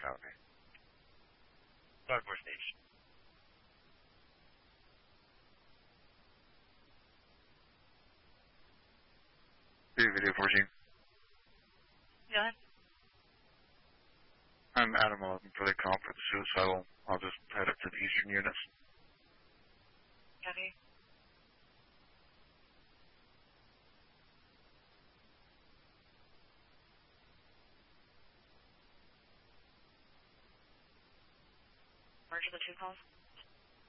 copy. Dartmoor Station. Video 14. Go ahead. I'm Adam 11 for the comp for the suicidal. I'll just head up to the eastern units. Copy. Merge the two calls.